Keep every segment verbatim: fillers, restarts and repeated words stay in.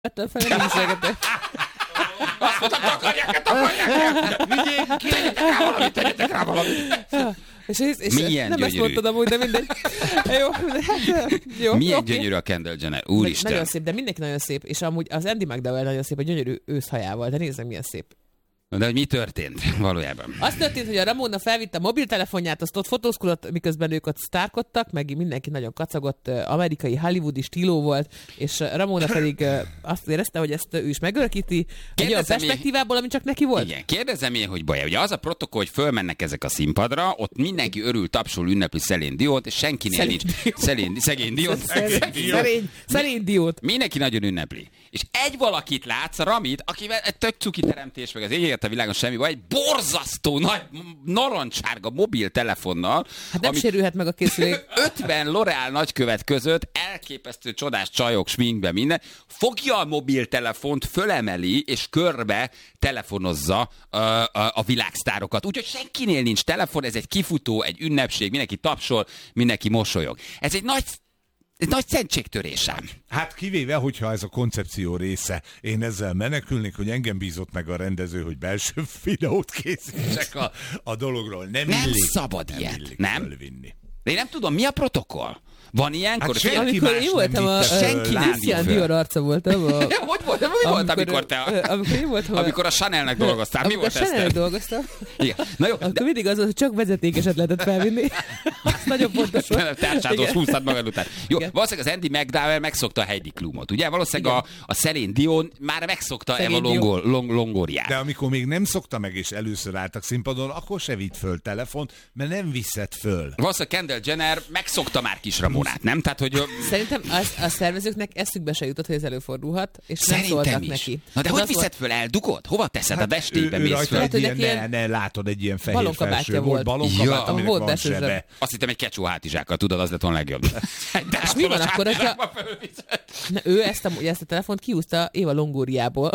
Ettől fel nem beszélgetek. Azt mondtam, takarják, takarják el! Vigyék ki, tegyetek rá valamit, tegyetek rá valamit! És, és, és milyen nem gyönyörű. ezt mondtad amúgy, de mindegy. Jó, hát, jó, milyen okay. gyönyörű a Kendall Jenner, úristen. Nagyon szép, de mindenki nagyon szép, és amúgy az Andy McDowell nagyon szép, a gyönyörű őszhajával, de nézzük, milyen szép. De hogy mi történt valójában? Az történt, hogy a Ramona felvitte a mobiltelefonját, azt ott fotózkodott, miközben ők ott sztárkodtak, meg mindenki nagyon kacagott, amerikai hollywoodi stíló volt, és Ramona pedig azt érezte, hogy ezt ő is megörökíti egy olyan perspektívából, ami csak neki volt. Igen, kérdezem én, hogy baj. Ugye az a protokoll, hogy fölmennek ezek a színpadra, ott mindenki örül, tapsol, ünnepli Celine Diót, és senkinél nincs. Celine, szegény Diót. Celine Diót. Mindenki nagyon ünnepli. És egy valakit látsz, a Ramit, akivel egy tök cuki teremtés, meg az égért a világon semmi baj, egy borzasztó nagy narancsárga mobiltelefonnal. Hát nem ami sérülhet meg a készülék. ötven L'Oreal nagykövet között, elképesztő csodás csajok, sminkbe, minden, fogja a mobiltelefont, fölemeli, és körbe telefonozza uh, a, a világsztárokat. Úgyhogy senkinél nincs telefon, ez egy kifutó, egy ünnepség, mindenki tapsol, mindenki mosolyog. Ez egy nagy Ez nagy szentségtörésem. Hát kivéve, hogyha ez a koncepció része. Én ezzel menekülnék, hogy engem bízott meg a rendező, hogy belső videót készítsek a, a dologról. Nem, nem illik, szabad nem ilyet. Illik nem? fölvinni. De én nem tudom, mi a protokoll? Van ilyenkor? Hát senki amikor más én voltam, nem a, senki nem Christian Dior arca voltam. A, ja, hogy volt? Mi volt, amikor te a, amikor, én voltam, amikor a Chanelnek dolgoztál? Mi volt ez? Amikor a Chanelnek dolgoztam. Igen. Na jó, akkor de... mindig az volt, hogy csak vezetékeset lehetett felvinni. Az nagyon fontos volt. Társádhoz húztad magad után. Jó, igen. Valószínűleg az Andy McDowell megszokta a Heidi Klumot, ugye? Valószínűleg a, a Celine Dion már megszokta Eva Longor, long, Longoriát. De amikor még nem szokta meg, és először álltak színpadon, akkor se vitt föl telefont, mert nem viszed föl. Valószínűleg Kendall Jenner megszokta már kis Ramonát, nem? Tehát, hogy... Szerintem az, a szervezőknek eszükbe se jutott, hogy ez előfordulhat, és Szerintem nem szóltak is. neki. Na de az hogy az viszed volt... föl? Eldugod? Hova teszed? Hát a destébe ő, mész ő föl? egy ilyen, ilyen... ne, ne látod, egy ilyen fehér balonkabátja felső volt. Balonkabát, Ja, aminek volt van belső sebe. zseb. Azt hittem egy kecsó hátizsákkal, tudod, az lett volna legjobb. És mi van akkor, hogyha... Na, ő ezt a, ezt a telefont kiúzta Éva Longóriából.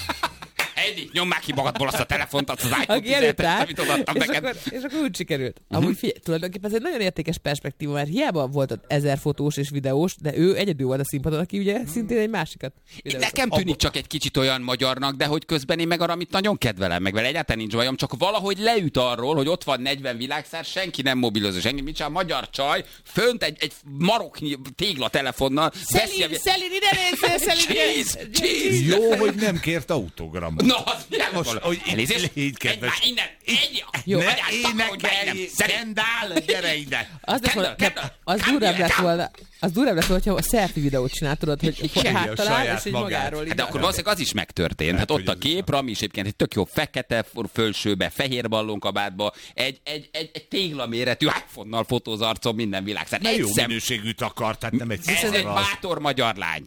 Edi, nyom már ki magadból azt a telefont, azt az iPhone tizenhetet, amit odaadtam és neked. akkor, és akkor úgy sikerült. Amúgy uh-huh. figyelj, tulajdonképpen ez egy nagyon értékes perspektíva, mert hiába volt ott ezer fotós és videós, de ő egyedül volt a színpadon, aki ugye szintén egy másikat. Nekem tűnik csak egy kicsit olyan magyarnak, de hogy közben én meg arra, amit nagyon kedvelem, meg vele egyáltalán nincs bajom, csak valahogy leüt arról, hogy ott van negyven világszár, senki nem mobilozó, senki, mit csinál, magyar csaj, fönt egy, egy maroknyi tégla-telefonnal. Szelin, Szelin, ide nézzél, Szelin, cheese, cheese. Jó, hogy nem kért autogramot. Na, az most, hogy elnézést, így kedves. egy már innen, egy, jó, ne énekelj, Kendall, gyere ide. Az, Kendall, Kendall, az durvább lett volna, az durvább lett volna, hogyha a selfie videót csináltad, hogy háttalál, és egy magáról. De akkor valószínűleg az is megtörtént. Hát ott a kép, Rami is egyébként egy tök jó fekete fölsőbe, fehér ballonkabátba, egy, egy, egy, egy téglaméretű iPhone-nal fotóz arcom minden világszár. Jó minőségűt akar, tehát nem egy Ez egy bátor magyar lány.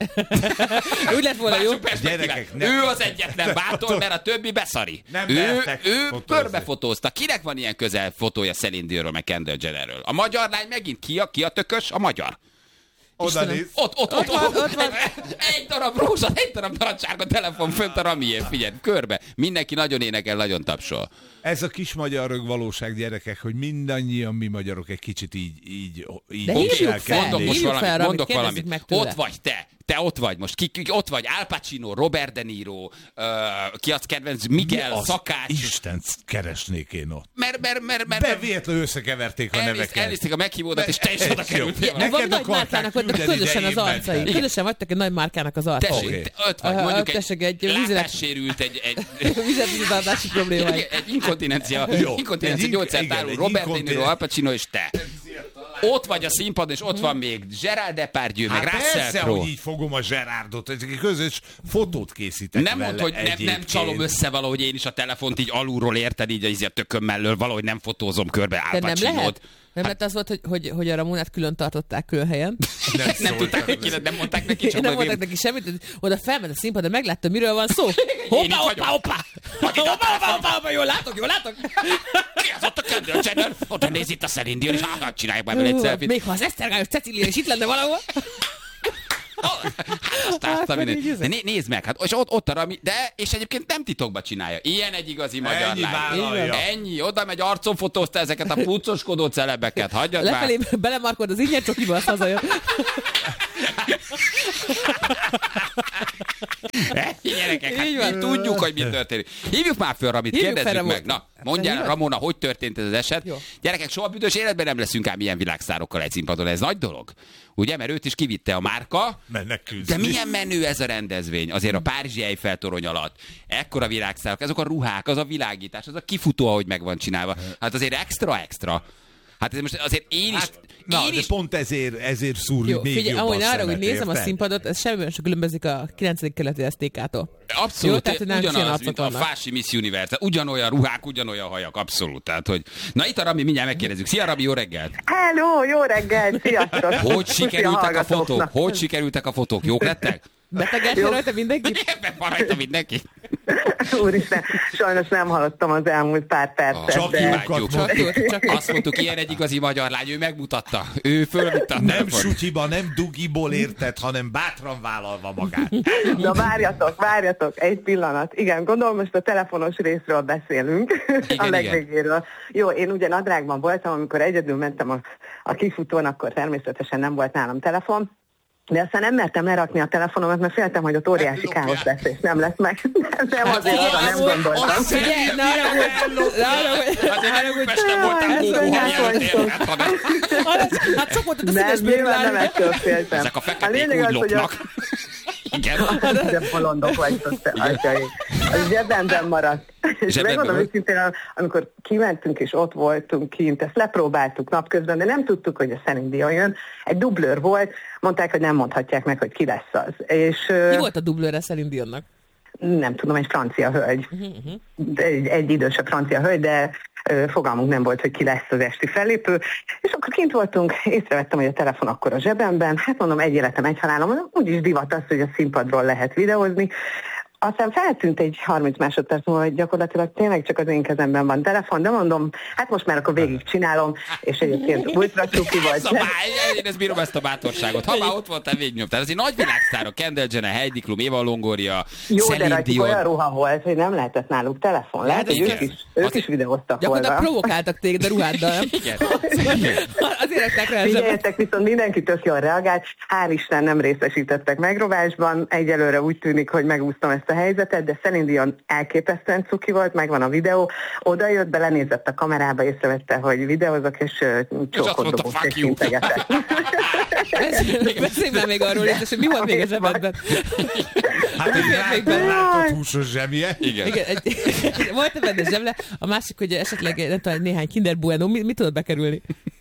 Úgy lett volna jó. Gyerekek, ő az egyetlen bátor, mert a többi beszari. Nem ő ő körbefotózta. Kinek van ilyen közel fotója Celine Dionról, meg Kendall Jennerről? A magyar lány megint ki a, ki a tökös? A magyar. Oda néz. Ott, ott, ott, ott, ott, ott, egy darab rózsa, egy darab narancsárga telefon fönt a Ramién, figyelj, körbe. Mindenki nagyon énekel, nagyon tapsol. Ez a kis magyar rög valóság, gyerekek, hogy mindannyian mi magyarok egy kicsit így, így, így de hívjuk fel, mondok most hívjuk valamit, fel, mondok valamit. Meg tőle. Ott vagy te, te ott vagy most, ki, ki ott vagy, Al Pacino, Robert De Niro, uh, ki az kedvenc, Miguel, Szakács. Isten keresnék én ott. Mert, mert, mert, mert, De véletlenül összekeverték a elnéz, neveket. elnézték a meghívódat, és te is oda kerültél. Van nagy márkának voltak közösen az arcai. Közösen vagytak egy nagy márkának az arcai. Tessék, okay. Ott vagy, mondjuk Tessék, egy, egy látássérült, egy, egy vizetvizetartási problémája. Egy inkontinencia, inkontinencia gyógyszert árul Robert De Niro, Al Pacino és te. Ott vagy a színpadon, és ott van még Gerard Depardieu, hát meg Russell persze, Crowe. hogy így fogom a Gerardot, egy közös fotót készítek nem mondd, hogy nem, nem csalom össze valahogy én is a telefont így alulról, érted, így a tököm mellől, valahogy nem fotózom körbe Al Pacinót. Nem lehet? Nem lett az volt, hogy, hogy, hogy a Ramonát külön tartották külön helyen. Nem, nem tudták neki, nem mondták neki. Csak nem mondták neki semmit, oda felment a színpadra, meglátta, miről van szó. Hoppá, hoppá, hoppá! Hoppá, hoppá, hoppá, jól látok, jól látok! Ki az ott a Kendall Jenner? Oda néz itt a Celine Dion, és hát csináljuk már egy selfie-t. Még ha az Esztergályos Cecília is itt lenne valahol. Hát, de né, nézd meg, hát és ott, ott a Rami, de és egyébként nem titokba csinálja. Ilyen egy igazi magyar ennyi lány. Ennyi, oda megy, arcon fotózta ezeket a puccoskodó celebeket, hagyjad lefelé már. belemarkod az ingyen csokiba, azt hazajön. Gyerekek, hát mi tudjuk, hogy mi történik. Hívjuk már föl, Ramit, kérdezzük meg. Na, mondjál, Ramona, hogy történt ez az eset? Jó. Gyerekek, soha büdös életben nem leszünk ám ilyen világszárokkal egy színpadon. Ez nagy dolog. Ugye, mert őt is kivitte a márka. De milyen menő ez a rendezvény. Azért a Párizsi Eiffel torony alatt. Ekkora világszárok, ezek a ruhák, az a világítás, az a kifutó, ahogy meg van csinálva. Hát azért extra-extra. Hát ez most azért én is... Hát, na, én de is... pont ezért, ezért szúrjuk még figyelj, jobban ahogy arra, hogy nézem érted? a színpadot, ez semmiben sem különbözik a kilencedik keleti es té ká-tól. Abszolút, jó, tehát, ugyanaz, mint a Fási Miss Universe. Ugyanolyan ruhák, ugyanolyan hajak, abszolút. Tehát, hogy... Na itt a Rami, mindjárt megkérdezzük. Szia, Rami, jó reggelt! Hello, jó reggelt, sziasztok! Hogy sikerültek a fotók? Hogy sikerültek a fotók? Jók lettek? Betegedtél rajta mindenki? Ebben van rajta mindenki. Úristen, sajnos nem hallottam az elmúlt pár percet. Csak de... imádjuk. Csak, csak azt mondtuk, ilyen egy igazi magyar lány, ő megmutatta. Ő fölvitte. Nem sutyiba, nem dugiból érted, hanem bátran vállalva magát. Na várjatok, várjatok, egy pillanat. Igen, gondolom most a telefonos részről beszélünk, igen, a legvégéről. Jó, én ugye nadrágban voltam, amikor egyedül mentem a, a kifutón, akkor természetesen nem volt nálam telefon. De aztán nem mertem lerakni a telefonomat, mert féltem, hogy ott óriási káosz lesz, és nem lesz meg. Nem, azért arra nem gondoltam. Figyelj, ne arra, hogy Pesten voltál kókóha mielőtt. Hát sok volt a színes bőrlán. Nem, ettől féltem. Ezek a feketék úgy lopnak. Igen. De bolondok vagytok, te atyaik. A zsebemben maradt. És megmondom őszintén, amikor kimentünk és ott voltunk kint, ezt lepróbáltuk napközben, de nem tudtuk, hogy a Celine Dion jön. Egy dublőr volt, mondták, hogy nem mondhatják meg, hogy ki lesz az. És, ki volt a dublőre Celine Dionnak? Nem tudom, egy francia hölgy. Uh-huh. Egy, egy idősebb francia hölgy, de ö, fogalmunk nem volt, hogy ki lesz az esti fellépő. És akkor kint voltunk, észrevettem, hogy a telefon akkor a zsebemben. Hát mondom, egy életem, egy halálom, mondom, úgyis divat az, hogy a színpadról lehet videózni. Aztán feltűnt egy harminc másodperc múlva, hogy gyakorlatilag tényleg csak az én kezemben van telefon, de mondom, hát most már akkor végig csinálom, és egyébként ultra cuki vagy. Én ezt bírom, ezt a bátorságot. Ha már ott voltál, végignyomtál. Ez egy nagy világsztárok, Kendall Jenner, Heidi Klum, Eva Longoria, jó, de rajtuk olyan ruha volt, hogy nem lehetett náluk telefon. Lehet, hogy ők is, ők is videóztak volna. Gyakorlatilag provokáltak téged a ruháddal, nem? Igen. Azért ettek rá. Figyeljetek, viszont mindenki tök jól reagált. Hál' Isten nem részesítettek megrovásban. Egyelőre úgy tűnik, hogy megúsztam ezt a helyzetet, de Celine Dion elképesztően cuki volt, megvan a videó. Oda jött, belenézett a kamerába, észrevette, hogy videózok, és csókot dobott, és integetett. Beszélj már még arról, hogy mi volt még a zsebedben? Hát egy látott húsos zsebje. Igen. Igen egy, volt benne zseble, a másik, hogy esetleg nem tudom, néhány Kinder Bueno, mi, mi tudod bekerülni?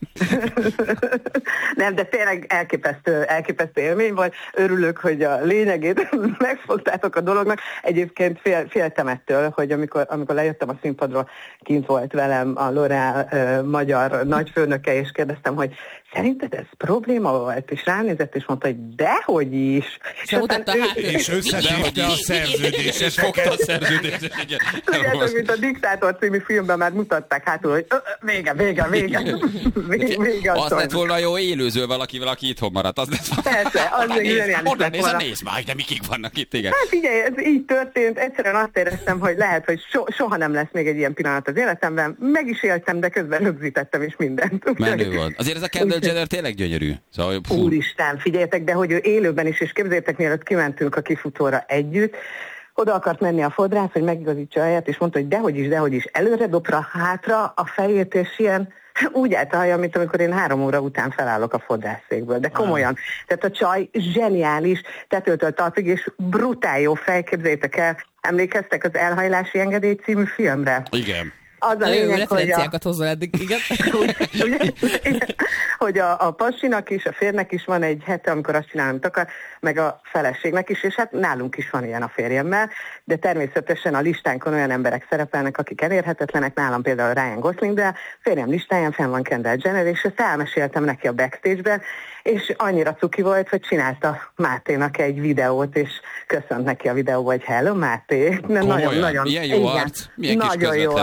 Nem, de tényleg elképesztő, elképesztő élmény volt. Örülök, hogy a lényegét megfogtátok a dolognak. Egyébként fél, féltem ettől, hogy amikor, amikor lejöttem a színpadról, kint volt velem a L'Oréal uh, magyar nagyfőnöke, és kérdeztem, hogy szerinted ez probléma volt? És ránézett, és mondta, hogy dehogy is. És, ő, és összetépte a szerződést. És fogta a szerződést. Tudjátok, mint a Diktátor című filmben már mutatták hátul, hogy vége, vége, vége. vége, vége az lett volna jó élőző valakivel, aki itthon maradt. Az lett volna. Persze, az még zseniális lett volna. Nézd, nézd már, de mikik vannak itt, igen. Hát figyelj, ez így történt. Egyszerűen azt éreztem, hogy lehet, hogy so, soha nem lesz még egy ilyen pillanat az életemben. Meg is éltem, de közben rögzítettem is mindent. Menő volt. Azért ez a Kendall Jenner tényleg gyönyörű. Szóval, úristen, figyeljetek, de hogy ő élőben is, és képzeljétek, mielőtt kimentünk a kifutóra együtt, oda akart menni a fodrász, hogy megigazítsa a helyet, és mondta, hogy dehogy is, dehogy is, előre dobra, hátra a fejét, és ilyen úgy állt a haja, mint amikor én három óra után felállok a fodrászszékből, de komolyan. Tehát a csaj zseniális, tetőtől talpig, és brutál jó fej, képzeljétek el, emlékeztek az Elhajlási engedély című filmre? Igen. Az a lényeg, hogy a... hozzá eddig, igen. ugye, hogy a, a pasinak is, a férnek is van egy hete, amikor azt csinál, amit akar, meg a feleségnek is, és hát nálunk is van ilyen a férjemmel, de természetesen a listánkon olyan emberek szerepelnek, akik elérhetetlenek, nálam például Ryan Gosling, de a férjem listáján fenn van Kendall Jenner, és ezt elmeséltem neki a backstage-ben, és annyira cuki volt, hogy csinálta Máténak egy videót, és köszönt neki a videó, hogy hello Máté. Nagyon-nagyon. Milyen jó igen, arc, milyen nagyon kis jó arc.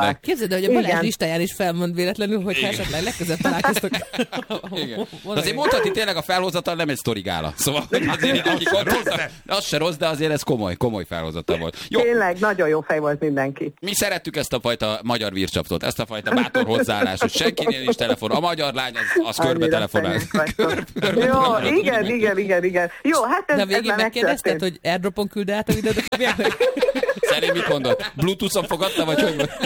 de hogy a Balázs listáján is felmond véletlenül, hogy esetleg legközelebb találkoztok. Igen. Azért mondhatni tényleg a felhozatal nem egy sztorigála. Szóval azért, akik ott, az se rossz, de azért ez komoly, komoly felhozatal volt. Jó. Tényleg, nagyon jó fej volt mindenki. Mi szerettük ezt a fajta magyar vircsaptot, ezt a fajta bátor hozzáállás, hogy senkinél nincs telefon. A magyar lány az, az körbe telefonál. Jó, igen, igen, igen, igen. Jó, hát ez, de ez végén már megkérdezted, hogy airdropon küld át a videót a Fabiának? Szerint mit mondott? Bluetooth-on fogadta, vagy hogy volt?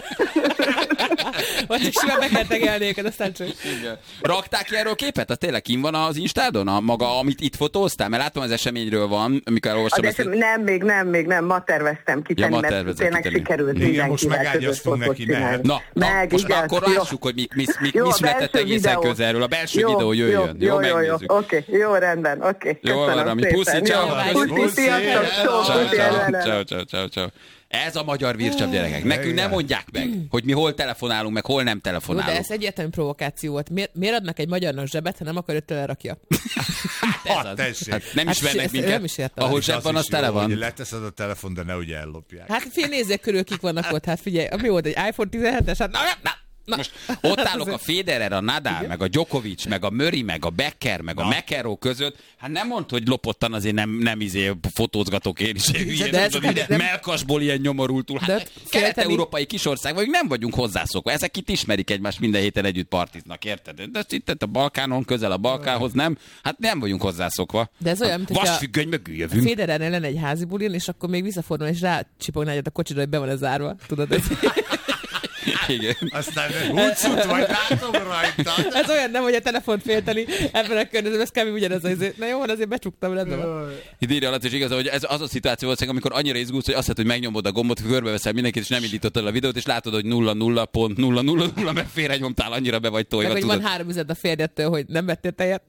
Vagy csak simán be kell tegelni őket, aztán csak. Igen. Rakták ki erről képet? Az tényleg kim van az Instádon? A maga, amit itt fotóztál? Mert látom, az eseményről van, amikor elolvastam ezt. Nem, még nem, még nem. Ma terveztem kitenni, ja, ma mert tényleg kitenni. Sikerült igen, most megágyaztunk neki, mehet. Na, na meg, most igen, már akkor lássuk, hogy mi, mi, mi, jó, mi született egészen videó. Közelről. A belső jó, videó jöjjön. Jó, jó, jó, jó. Oké, okay, jó, rendben, oké. Okay. Jó, van, ami puszi, ciao. Puszi, ciao, ciao, ciao, ciao. Ez a magyar vircsap, gyerekek. Nekünk nem mondják meg, hogy mi hol telefonálunk, meg hol nem telefonálunk. De ez egyértelmű provokáció volt. Miért, miért adnak egy magyarnak zsebet, ha nem akar, hogy telerakja? Hát, ez az. Hát nem ismernek hát, minket. Nem is értem. Ahol zseb van, az tele van. Hogy leteszed a telefon, de ne ugye ellopják. Hát fél nézzék körül, kik vannak ott. Hát figyelj, mi volt egy iPhone tizenhetes? Hát na, na. Na. Most ott állok a Federer, a Nadal, igen? Meg a Djokovic, meg a Murray, meg a Becker, meg na. A McEnroe között. Hát nem mondd, hogy lopottan azért nem, nem izé fotózgatok én is. Melkasból ilyen nyomorultul. Hát kelet-európai kisország vagyunk, nem vagyunk hozzászokva. Ezek itt ismerik egymást, minden héten együtt partiznak, érted? De itt a Balkánon, közel a Balkánhoz nem. Hát nem vagyunk hozzászokva. De ez olyan, mint hogy vasfüggöny mögül jövünk. Federernél lenne egy házi bulin, és akkor még visszafordul, és rácsipogná egyet a kocsira, hogy be van ez zárva. Tudod, ez... Igen. Aztán úgy szút vagy, látom rajta. Ez olyan nem, hogy a telefont félteni ebben a környezetben, ez kb. Ugyanez azért. Na jó, van, azért becsuktam, rendben van. Itt írja alatt, és igaz, hogy ez az a szituáció volt, amikor annyira izgulsz, hogy azt hiszed, hogy megnyomod a gombot, körbeveszel mindenkit, és nem indítottad a videót, és látod, hogy nulla nulla pont nulla nulla nulla, mert félrenyomtál, annyira be vagy tojva. Meg, hogy van három üzlet a férjettől, hogy nem vettél tejet.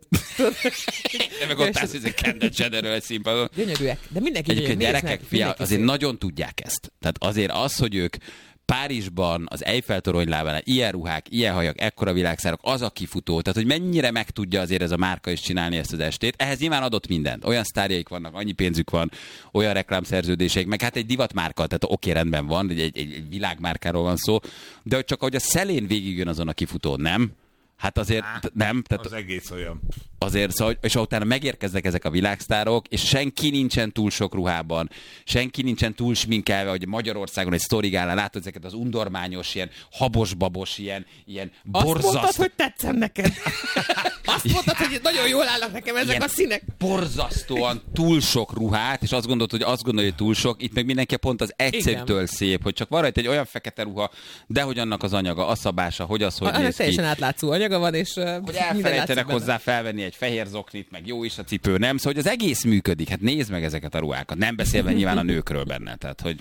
Meg ott állsz, hogy Kendall Jennerről egy színpadon. Gyönyörűek. De mindenki egyébként gyerekek, fia, azért nagyon tudják ezt. Tehát azért az, hogy ők Párizsban, az Eiffel torony lábánál ilyen ruhák, ilyen hajak, ekkora világszárok, az a kifutó. Tehát, hogy mennyire meg tudja azért ez a márka is csinálni ezt az estét. Ehhez nyilván adott mindent. Olyan sztárjaik vannak, annyi pénzük van, olyan reklámszerződéseik, meg hát egy divatmárka, tehát oké, rendben van, egy, egy, egy világmárkáról van szó, de hogy csak ahogy a szelén végigjön azon a kifutón, nem? Hát azért Á, nem. Tehát az egész olyan. Azért, szóval, és utána megérkeznek ezek a világsztárok, és senki nincsen túl sok ruhában, senki nincsen túl sminkelve, hogy Magyarországon egy sztorigálán látod ezeket az undormányos, ilyen habos-babos, ilyen, ilyen borzasztó... Azt mondtad, hogy tetszem neked. Azt mondtad, hogy nagyon jól állnak nekem ezek ilyen a színek. Borzasztóan túl sok ruhát, és azt gondolod, hogy azt gondolja, hogy túl sok, itt meg mindenki pont az egyszerűtől szép, hogy csak van rajta egy olyan fekete ruha, de hogy annak az anyaga, a szabása, hogy az, hogy a, néz teljesen ki. átlátszó anyaga van, és hogy elfelejtenek hozzá felvenni egy fehér zoknit, meg jó is a cipő, nem? Szóval, hogy az egész működik. Hát nézd meg ezeket a ruhákat. Nem beszélve nyilván a nőkről benne. Tehát, hogy...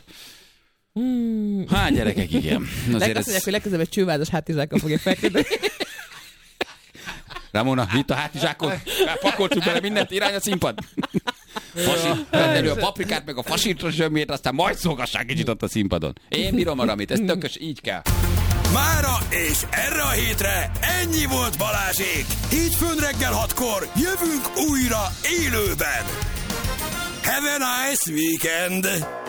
Hmm. Hát, gyerekek, igen. Azért Leg, azt mondják, ez... hogy legközelebb egy csővázas hátizsákkal fogja feküdni. Ramona, vitt a hátizsákot? Pakoltuk bele mindent, irány a színpad. Fasi, rendelő a paprikát, meg a fasítra zsömét, aztán majd szolgassák kicsit ott a színpadon. Én bírom a Ramit, ez tökös, így kell. Mára és erre a hétre ennyi volt Balázsék. Hétfőn reggel hatkor jövünk újra élőben. Have a nice weekend!